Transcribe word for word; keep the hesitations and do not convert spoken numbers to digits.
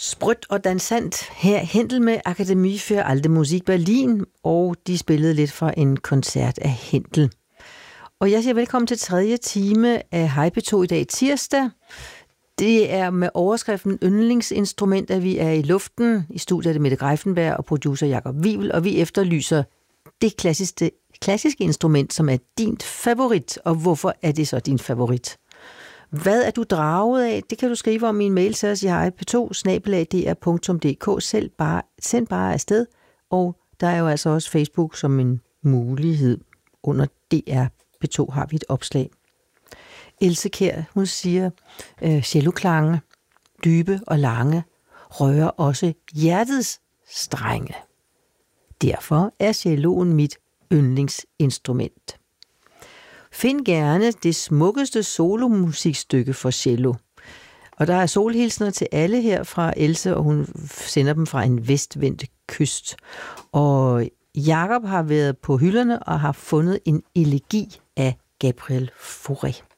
Sprødt og dansant. Her Händel med Akademie für Alte Musik Berlin, og de spillede lidt fra en koncert af Händel. Og jeg siger velkommen til tredje time af Hej P to i dag tirsdag. Det er med overskriften Yndlingsinstrument, at vi er i luften. I studiet er det Mette Greiffenberg og producer Jakob Wivel, og vi efterlyser det klassiske, klassiske instrument, som er din favorit. Og hvorfor er det så din favorit? Hvad er du draget af? Det kan du skrive om i en mail til os i hej p to bindestreg d r punktum d k. Selv bare, send bare afsted. Og der er jo altså også Facebook som en mulighed. Under D R P to har vi et opslag. Else Kjær, hun siger, øh, celloklange, dybe og lange, rører også hjertets strenge. Derfor er celloen mit yndlingsinstrument. Find gerne det smukkeste solomusikstykke for cello. Og der er solhilsner til alle her fra Else, og hun sender dem fra en vestvendt kyst. Og Jakob har været på hylderne og har fundet en elegi af Gabriel Fauré.